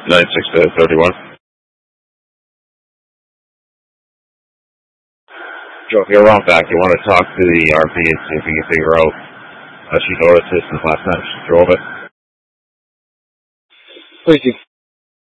96 to 31. Joe, if you're wrong back, you want to talk to the RP and see if you can figure out how she noticed this since last time she drove it. Please do.